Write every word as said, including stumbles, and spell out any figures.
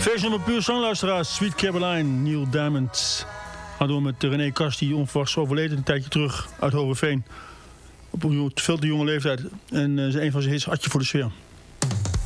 Feestnummer puur zangluisteraars, Sweet Caroline, Neil Diamond. Gaan door met René Kast, die onverwachts overleden een tijdje terug uit Hoogeveen. Op een veel te jonge leeftijd. En uh, een van zijn hits, Hartje voor de sfeer.